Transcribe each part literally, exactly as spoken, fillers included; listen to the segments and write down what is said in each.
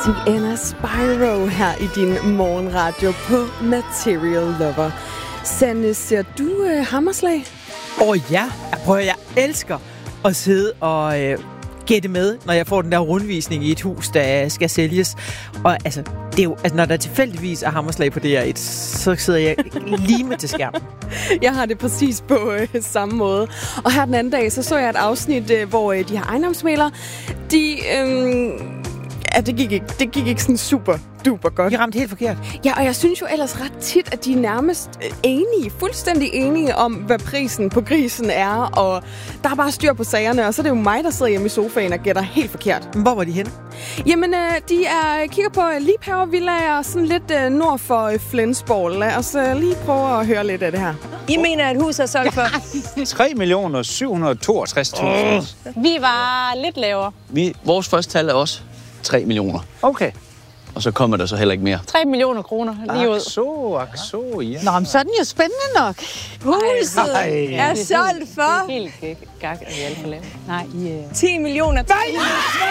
Sienna Spyro her i din morgenradio på Material Lover. Sanne, ser du uh, Hammerslag? Åh oh, ja, jeg prøver, jeg elsker at sidde og øh, gætte med, når jeg får den der rundvisning i et hus, der skal sælges. Og altså, det er jo, altså, når der tilfældigvis er Hammerslag på D R et, så sidder jeg lige med til skærmen. Jeg har det præcis på øh, samme måde. Og her den anden dag, så så jeg et afsnit, øh, hvor øh, de her ejendomsmæglere, de... Øh, ja, det gik ikke, det gik ikke sådan super duper godt. De ramte helt forkert. Ja, og jeg synes jo ellers ret tit, at de er nærmest enige, fuldstændig enige om, hvad prisen på grisen er, og der er bare styr på sagerne, og så er det jo mig, der sidder hjemme i sofaen og gætter helt forkert. Hvor var de henne? Jamen, øh, de er kigger på Liebhaver-villaer, sådan lidt øh, nord for øh, Flensborg. Lad os øh, lige prøve at høre lidt af det her. I mener, at huset er solgt for? tre millioner syv hundrede og toogtres tusind. Vi var lidt lavere. Vi, vores første tal er også tre millioner. Okay. Og så kommer der så heller ikke mere. tre millioner kroner lige ud. Så, så, ja. Nå, men så er den jo spændende nok. Huset Ej. er solgt for... Det er helt gak, at vi er alt for lavt. Nej, I... Uh... ti millioner. Nej!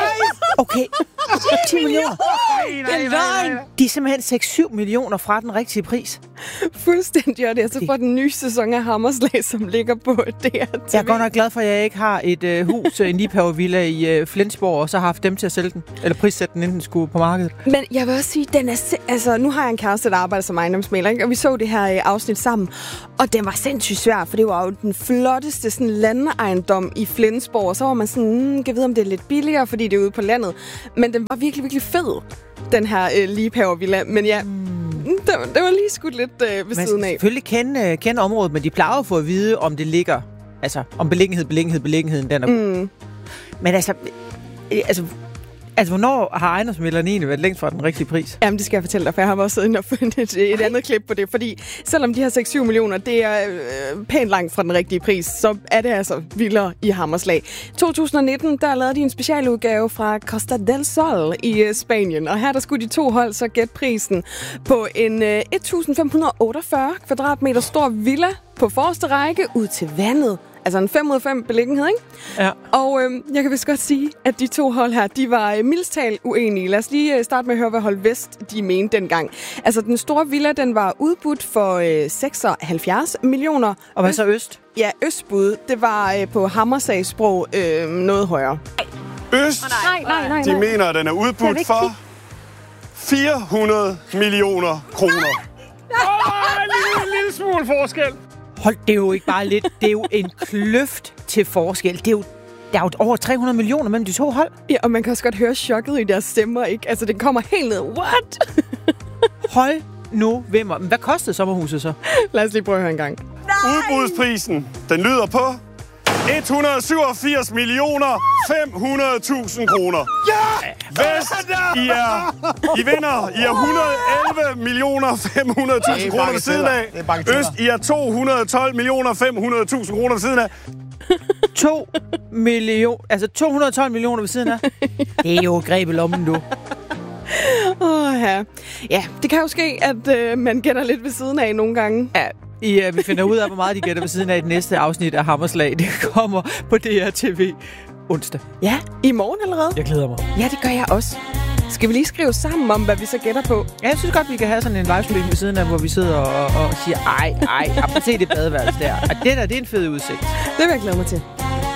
Okay, ti millioner. Det er løgn. De er simpelthen seks syv millioner fra den rigtige pris. Fuldstændig, og det er så for den nye sæson af Hammerslag, som ligger på D R T V. Jeg er godt nok glad for, at jeg ikke har et øh, hus, en Liebhaver-villa i øh, Flensborg, og så har haft dem til at sælge den. Eller prissætte den, inden den skulle på markedet. Men jeg vil også sige, den er se- altså, nu har jeg en kæreste, der arbejder som ejendomsmægler, ikke? Og vi så det her øh, afsnit sammen. Og den var sindssygt svær, for det var jo den flotteste sådan, landejendom i Flensborg. Og så var man sådan, mm, kan vide, om det er lidt billigere, fordi det er ude på landet. Men den var virkelig, virkelig fed, den her øh, Liebhaver-villa. Men ja... Mm. Det var, det var lige skudt lidt øh, ved Man siden skal af. selvfølgelig kende, kende området, men de plejer at få at vide, om det ligger... Altså, om beliggenhed, beliggenhed, beliggenheden, den er... Mm. Men altså... Altså, altså hvornår har ejendomsmæglerne egentlig været længst fra den rigtige pris? Jamen, det skal jeg fortælle dig, for jeg har også siddet og fundet et, et andet klip på det. Fordi selvom de her seks syv millioner, det er øh, pænt langt fra den rigtige pris, så er det altså vildere i Hammerslag. to tusind nitten, der lavede de en specialudgave fra Costa del Sol i øh, Spanien. Og her der skulle de to hold så gætte prisen på en øh, et tusind fem hundrede og otteogfyrre kvadratmeter stor villa på forreste række ud til vandet. Altså en fem ud af fem beliggenhed, ikke? Ja. Og øh, jeg kan vist godt sige, at de to hold her, de var øh, mildest talt uenige. Lad os lige øh, starte med at høre, hvad hold Vest de mente dengang. Altså den store villa, den var udbudt for øh, seksoghalvfjerds millioner. Og hvad så øst? Ja, østbud, det var øh, på Hammersagsprog øh, noget højere. Øst, Nej, nej, nej. de mener, at den er udbudt for fire hundrede millioner kroner. Åh, en lille, lille smule forskel. Hold, det er jo ikke bare lidt. Det er jo en kløft til forskel. Det er jo, der er jo over tre hundrede millioner mellem de to hold. Ja, og man kan også godt høre chokket i deres stemmer, ikke? Altså, den kommer helt ned. What? Hold nu ved mig. Men hvad kostede sommerhuset så? Lad os lige prøve at høre en gang. Udbudsprisen, den lyder på et hundrede og syvogfirs millioner fem hundrede tusind kroner. Ja! Vest, I er, I vinder. I er et hundrede og elleve millioner fem hundrede tusind kroner ved siden af. Øst, I er to hundrede og tolv millioner fem hundrede tusind kroner ved siden af. To millioner, altså to hundrede og tolv millioner ved siden af. Det er jo greb i lommen, du. Åh, ja. Ja, det kan jo ske, at øh, man gætter lidt ved siden af nogle gange. Ja, I, uh, vi finder ud af, hvor meget de gætter ved siden af det næste afsnit af Hammerslag. Det kommer på D R T V onsdag. Ja, i morgen allerede. Jeg glæder mig. Ja, det gør jeg også. Skal vi lige skrive sammen om, hvad vi så gætter på? Ja, jeg synes godt, vi kan have sådan en livestream ved siden af, hvor vi sidder og, og siger, ej, ej, prøv at se det badeværelse der. Og det der, det er en fed udsigt. Det vil jeg glæde mig til.